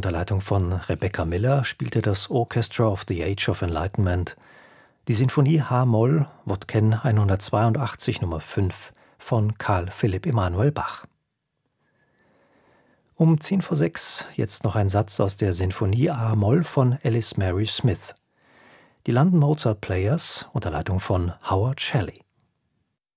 Unter Leitung von Rebecca Miller spielte das Orchestra of the Age of Enlightenment die Sinfonie H-Moll Wodken 182 Nummer 5 von Carl Philipp Emanuel Bach. Um 5:10 jetzt noch ein Satz aus der Sinfonie A-Moll von Alice Mary Smith. Die London Mozart Players unter Leitung von Howard Shelley.